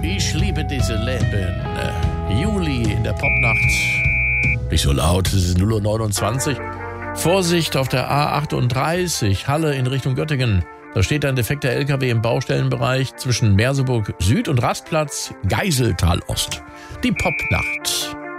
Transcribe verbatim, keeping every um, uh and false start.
Ich liebe diese Leben. Juli in der Popnacht. Nicht so laut, es ist null Uhr neunundzwanzig. Vorsicht auf der A achtunddreißig, Halle in Richtung Göttingen. Da steht ein defekter L K W im Baustellenbereich zwischen Merseburg Süd und Rastplatz Geiseltal Ost. Die Popnacht.